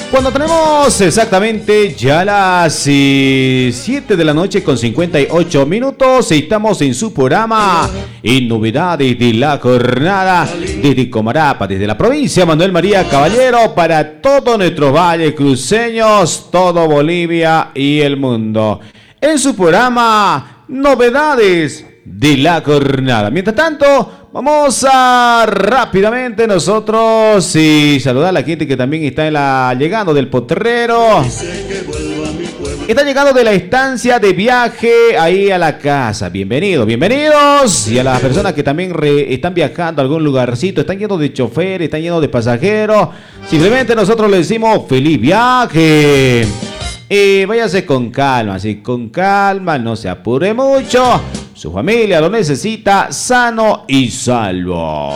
Cuando tenemos exactamente ya las 7 de la noche con 58 minutos, estamos en su programa en novedades de la jornada desde Comarapa, desde la provincia Manuel María Caballero, para todos nuestros valles cruceños, todo Bolivia y el mundo. En su programa Novedades de la jornada. Mientras tanto, vamos a rápidamente nosotros y saludar a la gente que también está llegando del Potrero. Está llegando de la estancia de viaje ahí a la casa. Bienvenidos, bienvenidos. Y a las personas que también están viajando a algún lugarcito, están llenos de choferes, están llenos de pasajeros. Simplemente nosotros les decimos feliz viaje. Y váyase con calma, así con calma, no se apure mucho. Su familia lo necesita sano y salvo.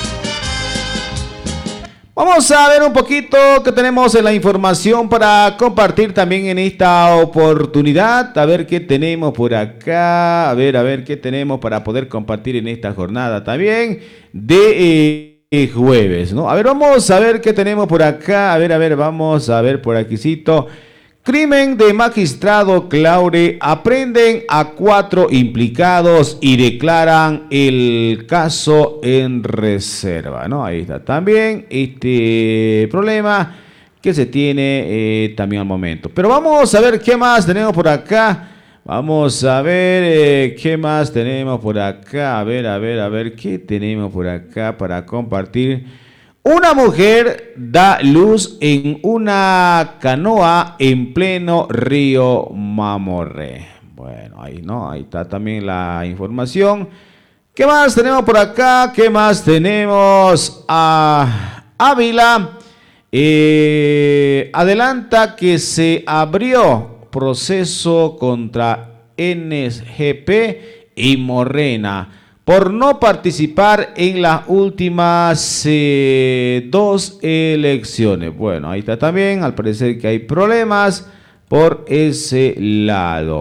Vamos a ver un poquito que tenemos en la información para compartir también en esta oportunidad. A ver qué tenemos por acá. A ver qué tenemos para poder compartir en esta jornada también de jueves, ¿no? A ver, vamos a ver qué tenemos por acá. A ver, vamos a ver por aquícito. Crimen de magistrado Claure, aprenden a 4 implicados y declaran el caso en reserva, ¿no? Ahí está también este problema que se tiene también al momento. Pero vamos a ver qué más tenemos por acá. Vamos a ver qué más tenemos por acá. A ver qué tenemos por acá para compartir. Una mujer da luz en una canoa en pleno río Mamoré. Bueno, ahí no, ahí está también la información. ¿Qué más tenemos por acá? ¿Qué más tenemos? Ávila adelanta que se abrió proceso contra NSGP y Morena por no participar en las últimas 2 elecciones. Bueno, ahí está también, al parecer que hay problemas por ese lado.